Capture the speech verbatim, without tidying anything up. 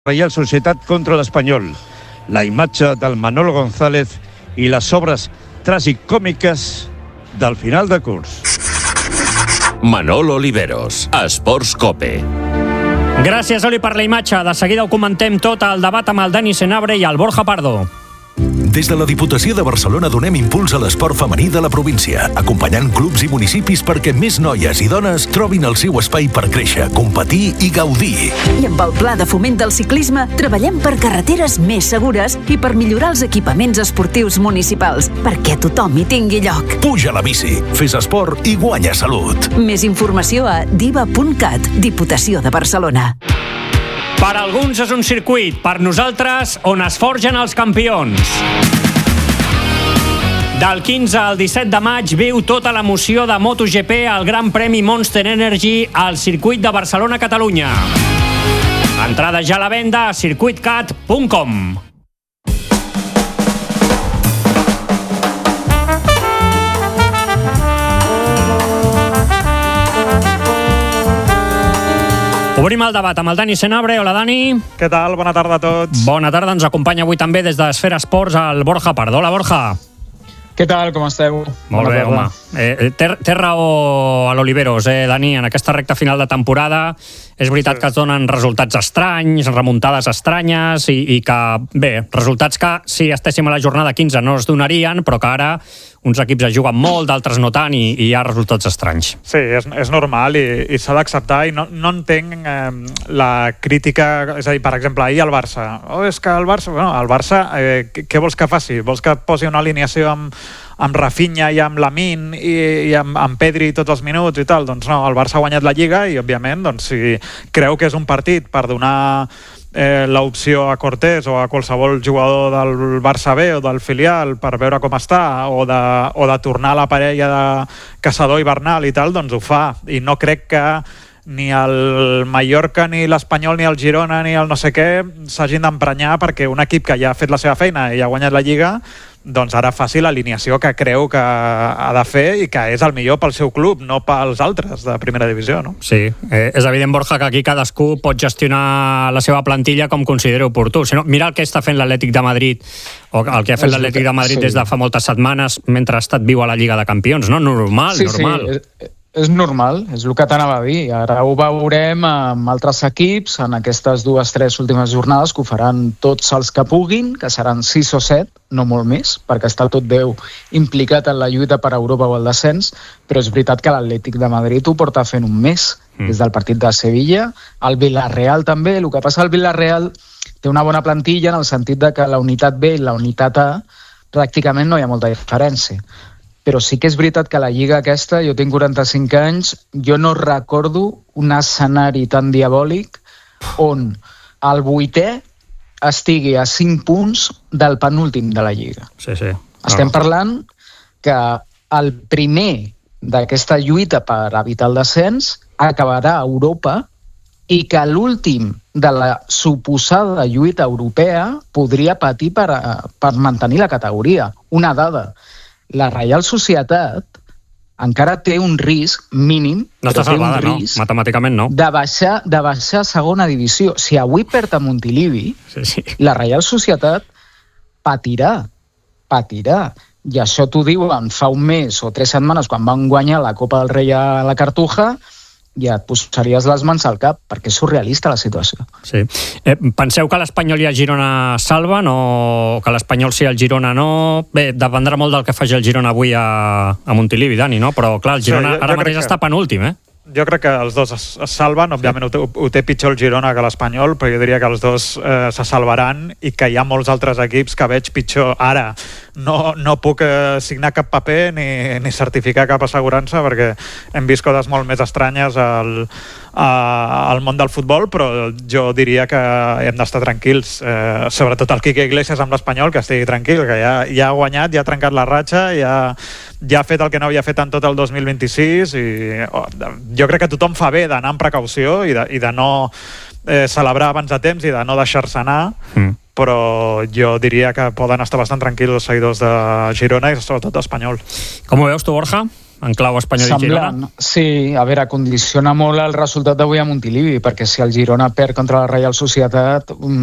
Real Societat contra l'Espanyol, la imatge del Manolo González i les obres tragicòmiques del final de curs. Manolo Oliveros, Esports Cope. Gràcies, Oli, per la imatge. De seguida ho comentem tot al debat amb el Dani Senabre i el Borja Pardo. Des de la Diputació de Barcelona donem impuls a l'esport femení de la província, acompanyant clubs i municipis perquè més noies i dones trobin el seu espai per créixer, competir i gaudir. I amb el Pla de Foment del Ciclisme treballem per carreteres més segures i per millorar els equipaments esportius municipals, perquè tothom hi tingui lloc. Puja a la bici, fes esport i guanya salut. Més informació a diva punt cat, Diputació de Barcelona. Per alguns és un circuit, per nosaltres on es forgen els campions. Del quinze al disset de maig viu tota l'emoció de MotoGP al Gran Premi Monster Energy al circuit de Barcelona-Catalunya. Entrada ja a la venda a circuit cat punt com. Obrim el debat amb el Dani Senabre. Hola, Dani. Què tal? Bona tarda a tots. Bona tarda. Ens acompanya avui també des d'Esfera Esports el Borja Pardo. Hola, Borja. Què tal? Com esteu? Molt bé, home. Eh, té, té raó a l'Oliveros, eh, Dani, en aquesta recta final de temporada. És veritat sí. que es donen resultats estranys, remuntades estranyes i, i que, bé, resultats que si estéssim a la jornada quinze no es donarien, però que ara uns equips es juguen molt, d'altres no tant, i, i hi ha resultats estranys. Sí, és, és normal i, i s'ha d'acceptar, i no, no entenc eh, la crítica, és a dir, per exemple, ahir el Barça. Oh, és que el Barça, bueno, el Barça, eh, què vols que faci? Vols que posi una alineació amb, amb Rafinha i amb Lamine i, i amb, amb Pedri tots els minuts i tal? Doncs no, el Barça ha guanyat la Lliga i, òbviament, doncs, si creu que és un partit per donar Eh, l'opció a Cortés o a qualsevol jugador del Barça B o del filial per veure com està, o de, o de tornar a la parella de Caçador i Bernal i tal, doncs ho fa. I no crec que ni el Mallorca, ni l'Espanyol, ni el Girona, ni el no sé què s'hagin d'emprenyar perquè un equip que ja ha fet la seva feina i ha guanyat la Lliga, doncs ara faci l'alineació que creu que ha de fer i que és el millor pel seu club, no pels altres de primera divisió, no? Sí, eh, és evident, Borja, que aquí cadascú pot gestionar la seva plantilla com consideri oportú. Si no, mira el que està fent l'Atlètic de Madrid, o el que ha fet l'Atlètic de Madrid sí. des de fa moltes setmanes mentre ha estat viu a la Lliga de Campions, no? Normal, sí, normal. Sí, és, és normal, és el que t'anava a dir. Ara ho veurem amb altres equips en aquestes dues, tres últimes jornades, que ho faran tots els que puguin, que seran sis o set, no molt més, perquè està tot Déu implicat en la lluita per Europa o el descens, però és veritat que l'Atlètic de Madrid ho porta fent un mes, mm. des del partit de Sevilla. El Villarreal també, el que passa al Villarreal té una bona plantilla en el sentit de que la unitat B i la unitat A pràcticament no hi ha molta diferència. Però sí que és veritat que la Lliga aquesta, jo tinc quaranta-cinc anys, jo no recordo un escenari tan diabòlic on el vuitè estigui a cinc punts del penúltim de la Lliga. Sí, sí. Estem no. parlant que el primer d'aquesta lluita per evitar el descens acabarà a Europa i que l'últim de la suposada lluita europea podria patir per, per mantenir la categoria. Una dada. La Real Societat encara té un risc mínim, no està salvada, no? Matemàticament no. De baixar, de baixar a segona divisió. Si avui perd a Montilivi, sí, sí. la Real Societat patirà, patirà. I això t'ho diuen fa un mes o tres setmanes quan van guanyar la Copa del Rei a la Cartuja, ja et posaries les mans al cap, perquè és surrealista la situació. Sí. Eh, penseu que l'Espanyol i el Girona salven o que l'Espanyol sí i el Girona no? Bé, dependrà molt del que faci el Girona avui a, a Montilivi, Dani, no? Però clar, el Girona sí, jo, jo ara mateix que... està penúltim, eh? Jo crec que els dos es, es salven, òbviament sí. ho, té, ho té pitjor el Girona que l'Espanyol, però jo diria que els dos eh, se salvaran i que hi ha molts altres equips que veig pitjor. Ara, no, no puc eh, signar cap paper ni, ni certificar cap assegurança perquè hem vist coses molt més estranyes al, a, al món del futbol, però jo diria que hem d'estar tranquils, eh, sobretot el Quique Iglesias amb l'Espanyol, que estigui tranquil, que ja, ja ha guanyat, ja ha trencat la ratxa, ja, ja ha fet el que no havia fet en tot el dos mil vint-i-sis i oh, jo crec que tothom fa bé d'anar amb precaució i de, i de no eh, celebrar abans de temps i de no deixar-se anar, mm. però jo diria que poden estar bastant tranquils els seguidors de Girona i sobretot d'Espanyol. Com ho veus tu, Borja? en clau Espanyol i Girona? Sí, a veure, condiciona molt el resultat d'avui a Montilivi, perquè si el Girona perd contra la Reial Societat